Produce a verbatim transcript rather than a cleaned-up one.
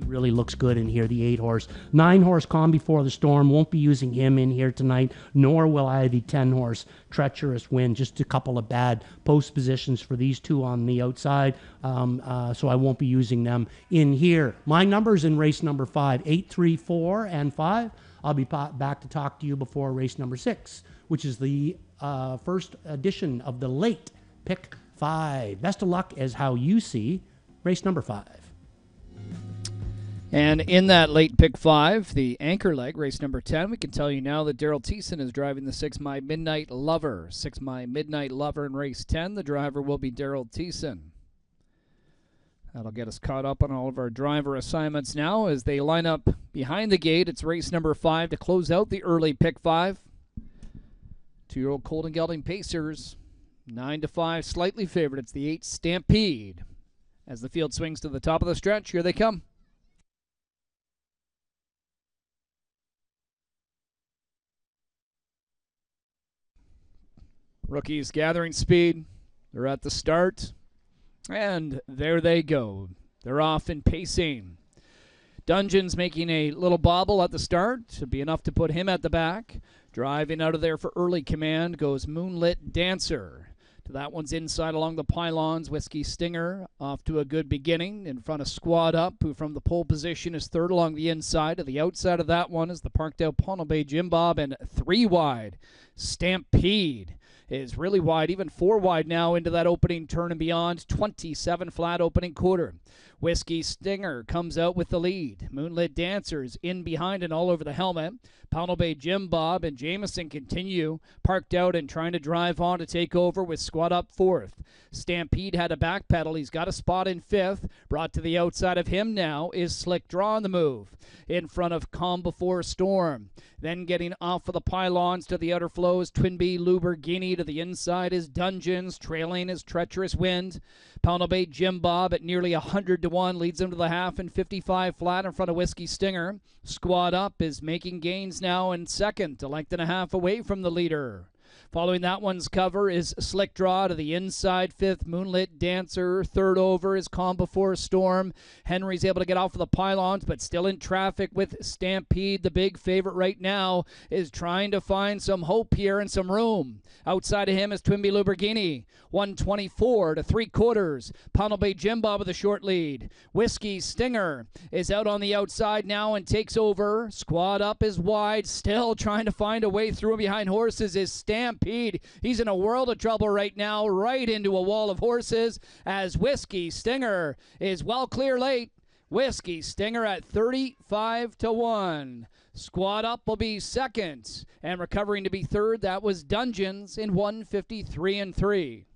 really looks good in here, the eight horse. Nine horse Calm Before the Storm, won't be using him in here tonight, nor will I the ten horse Treacherous Wind. Just a couple of bad post positions for these two on the outside, um, uh, so I won't be using them in here. My numbers in race number five, eight, three, four, and five. I'll be back to talk to you before race number six, which is the uh, first edition of the late pick five. Best of luck as how you see race number five. And in that late pick five, the anchor leg, race number ten, we can tell you now that Daryl Thiessen is driving the six My Midnight Lover. six My Midnight Lover in race ten. The driver will be Daryl Thiessen. That'll get us caught up on all of our driver assignments now as they line up behind the gate. It's race number five to close out the early pick five. Two-year-old Colton Gelding Pacers, nine to five, slightly favored. It's the eight Stampede. As the field swings to the top of the stretch, here they come. Rookies gathering speed. They're at the start. And there they go. They're off in pacing. Dungeons making a little bobble at the start to be enough to put him at the back. Driving out of there for early command goes Moonlit Dancer. To that one's inside along the pylons. Whiskey Stinger off to a good beginning in front of Squad Up, who from the pole position is third along the inside. To the outside of that one is the Parkdale Pownal Bay Jim Bob, and three wide Stampede is really wide, even four wide now into that opening turn and beyond. twenty-seven flat opening quarter. Whiskey Stinger comes out with the lead. Moonlit Dancers in behind and all over the helmet. Pownal Bay Jim Bob and Jameson continue parked out and trying to drive on to take over with Squad Up fourth. Stampede had a backpedal. He's got a spot in fifth. Brought to the outside of him now is Slick Draw on the move. In front of Calm Before Storm. Then getting off of the pylons to the outer flows, Twinbee Luberghini. To the inside is Dungeons. Trailing is Treacherous Wind. Pownal Bay Jim Bob at nearly one hundred to one leads him to the half and fifty-five flat in front of Whiskey Stinger. Squad Up is making gains now in second, a length and a half away from the leader. Following that one's cover is Slick Draw to the inside, fifth Moonlit Dancer. Third over is Calm Before Storm. Henry's able to get off of the pylons, but still in traffic with Stampede. The big favorite right now is trying to find some hope here and some room. Outside of him is Twinbee Luberghini. one twenty-four to three quarters. Pownal Bay Jim Bob with a short lead. Whiskey Stinger is out on the outside now and takes over. Squad Up is wide, still trying to find a way through. Behind horses is Stampede. He's in a world of trouble right now, right into a wall of horses as Whiskey Stinger is well clear late. Whiskey Stinger at thirty-five to one. Squad Up will be second, and recovering to be third, that was Dungeons in one fifty-three and three.